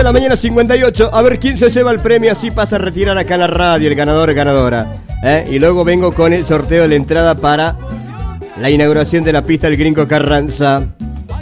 de la mañana, 58. A ver quién se lleva el premio, así pasa a retirar acá en la radio el ganador o ganadora. Y luego vengo con el sorteo de la entrada para la inauguración de la pista del Gringo Carranza.